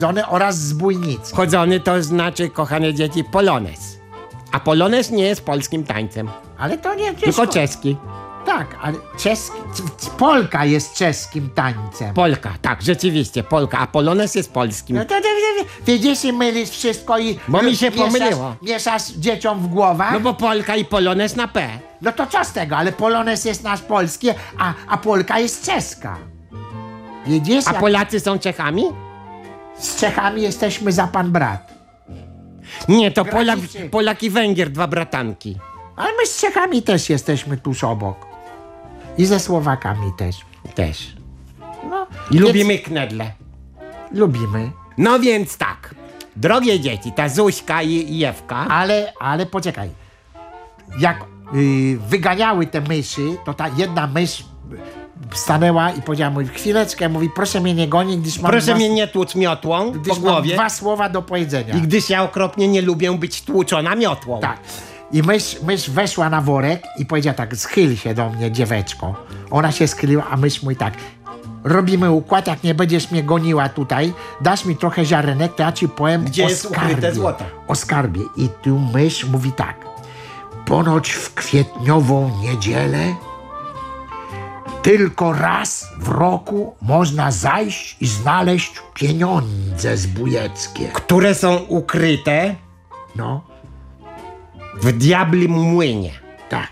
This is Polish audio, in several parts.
oraz zbójnicy. Chodzony to znaczy, kochane dzieci, polones. A polones nie jest polskim tańcem, Ale to nie tylko czeski. Tak, ale Polka jest czeskim tańcem. Polka, tak, rzeczywiście, Polka, a polones jest polskim. No to widzisz i mylisz wszystko i... Bo mi się pomyliło. Mieszasz dzieciom w głowach? No bo Polka i polones na P. No to co z tego, ale Polones jest nasz polski, a Polka jest czeska. Widzisz? A Polacy są Czechami? Z Czechami jesteśmy za pan brat. Nie, to Granicy. Polak i Węgier, dwa bratanki. Ale my z Czechami też jesteśmy tuż obok. I ze Słowakami też. Też. No, I lubimy knedle. Lubimy. No więc tak, drogie dzieci, ta Zuśka i Jewka. Ale poczekaj. Jak wyganiały te myszy, to ta jedna mysz stanęła i powiedziała mu, chwileczkę, mówi, proszę mnie nie gonić, gdyż mam, Proszę mnie nie tłuc miotłą po mam głowie. 2 słowa do powiedzenia. I gdyż ja okropnie nie lubię być tłuczona miotłą. Tak. I mysz weszła na worek i powiedziała tak, schyl się do mnie, dzieweczko. Ona się schyliła, a mysz mówi tak, robimy układ, jak nie będziesz mnie goniła tutaj, dasz mi trochę ziarenek, to ja ci powiem Gdzie o jest skarbie. ukryte złoto. O skarbie. I tu mysz mówi tak, ponoć w kwietniową niedzielę tylko raz w roku można zajść i znaleźć pieniądze zbójeckie. Które są ukryte No, w diablim młynie. tak.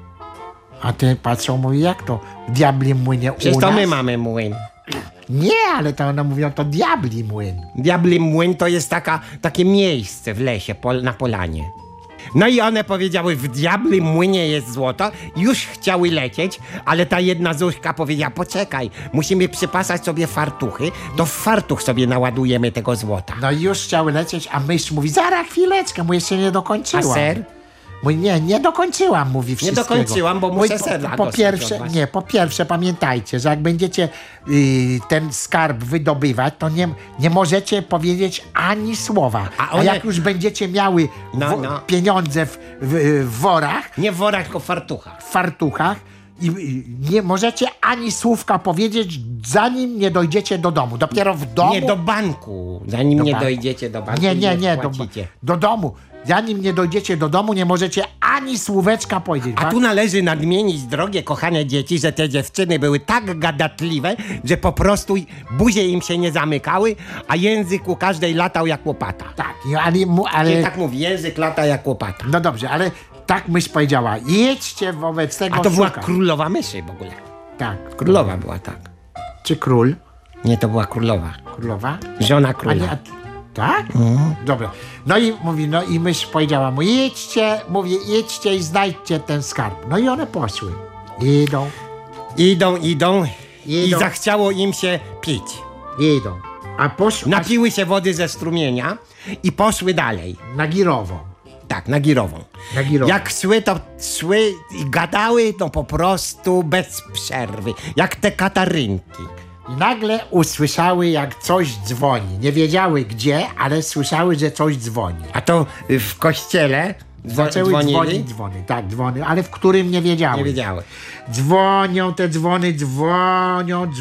A ty patrzą, mówi, jak to w diabli młynie Przecież u to nas? my mamy młyn. Nie, ale to one mówią, to diabli młyn. Diabli młyn to jest takie miejsce w lesie, na polanie. No i one powiedziały, w diabli młynie jest złoto, już chciały lecieć, ale ta jedna Zuśka powiedziała, poczekaj, musimy przypasać sobie fartuchy, to w fartuch sobie naładujemy tego złota. No i już chciały lecieć, a mysz mówi, zaraz chwileczkę, mu jeszcze nie dokończyłam. A ser? Mówi, nie dokończyłam, mówi wszystkiego. dokończyłam, bo muszę Mówi, ser po pierwsze pamiętajcie, że jak będziecie ten skarb wydobywać, to nie możecie powiedzieć ani słowa. A jak już będziecie miały pieniądze w worach, Nie w worach, tylko w fartuchach. w fartuchach, i nie możecie ani słówka powiedzieć, zanim nie dojdziecie do domu. Dopiero w domu... Nie, do banku. Zanim nie dojdziecie do banku, Nie, płacicie. do domu. Zanim nie dojdziecie do domu, nie możecie ani słóweczka powiedzieć. A tu należy nadmienić, drogie, kochane dzieci, że te dziewczyny były tak gadatliwe, że po prostu buzie im się nie zamykały, a język u każdej latał jak łopata. Tak, ale... Nie tak mówi, język lata jak łopata. No dobrze, ale tak myś powiedziała, jedźcie wobec tego A to była szukać. królowa myszy w ogóle. Tak. Królowa była, tak. Czy król? Nie, to była królowa. Królowa? Żona A króla. nie, tak? Dobra. No i mówi, no i mysz powiedziała mu, jedźcie i znajdźcie ten skarb. No i one poszły. Idą. Idą i zachciało im się pić. A poszły Napiły się wody ze strumienia i poszły dalej. na Girową. Tak, na Girową. Na Girową. Jak szły, to szły i gadały, no po prostu bez przerwy. Jak te katarynki. I nagle usłyszały, jak coś dzwoni. Nie wiedziały gdzie, ale słyszały, że coś dzwoni. A to w kościele Zaczęły dzwonili? dzwonić dzwony. Tak, dzwony, ale w którym nie wiedziały. Nie wiedziały. Dzwonią te dzwony, dzwonią.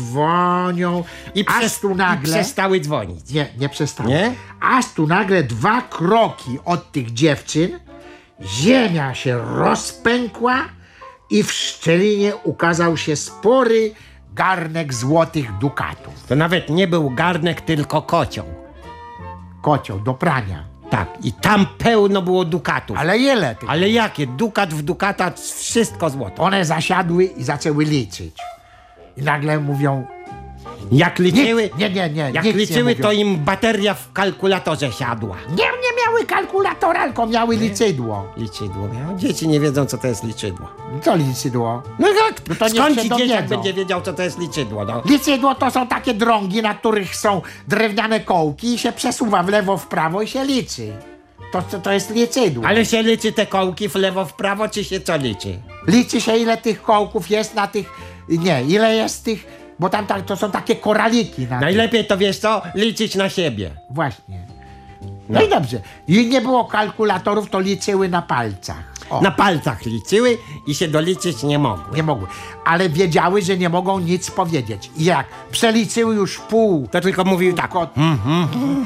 I aż tu nagle... przestały dzwonić. Nie przestały. Nie? Aż tu nagle 2 kroki od tych dziewczyn ziemia się rozpękła i w szczelinie ukazał się spory garnek złotych dukatów. To nawet nie był garnek, tylko kocioł. Kocioł do prania. Tak, i tam pełno było dukatów. Ale ile tych? Ale jakie? Dukat w dukata, wszystko złoto. One zasiadły i zaczęły liczyć. I nagle mówią... Jak liczyły, nic jak nie liczyły mówią. to im bateria w kalkulatorze siadła. Nie miały kalkulatora, tylko miały liczydło. Liczydło miało? Dzieci nie wiedzą, co to jest liczydło. Co liczydło? No jak? No to niech Skąd się ci dzieciak dowiedzą. będzie wiedział, co to jest liczydło? No? Liczydło to są takie drągi, na których są drewniane kołki i się przesuwa w lewo, w prawo i się liczy. To jest liczydło. Ale się liczy te kołki w lewo, w prawo, czy się co liczy? Liczy się, ile tych kołków jest na tych... Nie, ile jest tych... Bo tam to są takie koraliki na tych. Najlepiej to, wiesz co, liczyć na siebie. Właśnie. No i dobrze. I nie było kalkulatorów, to liczyły na palcach. O. Na palcach liczyły i się doliczyć nie mogły. Nie mogły. Ale wiedziały, że nie mogą nic powiedzieć. I jak przeliczyły już pół, To tylko mówił tak.